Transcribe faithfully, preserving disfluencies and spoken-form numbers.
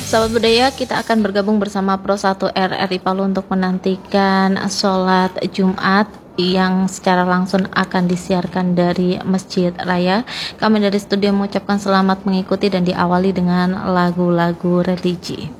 Sahabat budaya, kita akan bergabung bersama Pro satu R R I Palu untuk menantikan sholat Jumat yang secara langsung akan disiarkan dari Masjid Raya. Kami dari studio mengucapkan selamat mengikuti dan diawali dengan lagu-lagu religi.